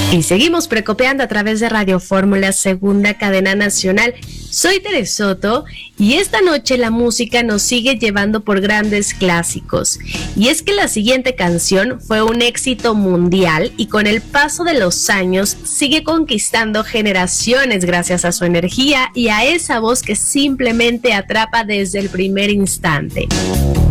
Y seguimos precopeando a través de Radio Fórmula, segunda cadena nacional. Soy Tere Soto y esta noche la música nos sigue llevando por grandes clásicos. Y es que la siguiente canción fue un éxito mundial y con el paso de los años sigue conquistando generaciones gracias a su energía y a esa voz que simplemente atrapa desde el primer instante.